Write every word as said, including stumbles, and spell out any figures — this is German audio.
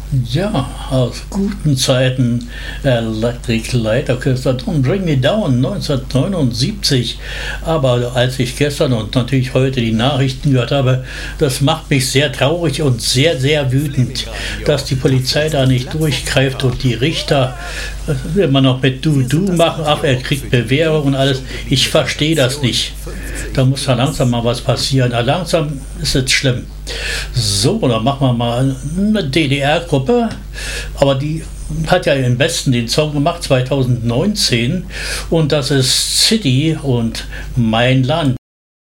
Ja, aus guten Zeiten Electric Light Orchestra, Don't Bring Me Down, neunzehnhundertneunundsiebzig. Aber als ich gestern und natürlich heute die Nachrichten gehört habe, das macht mich sehr traurig und sehr, sehr wütend, dass die Polizei da nicht durchgreift und die Richter immer noch mit Du-Du machen. Ach, er kriegt Bewährung und alles. Ich verstehe das nicht. Da muss da langsam mal was passieren. Ja, langsam ist es schlimm. So, dann machen wir mal eine D D R-Gruppe, aber die hat ja im Westen den Song gemacht, zweitausendneunzehn, und das ist City und Mein Land.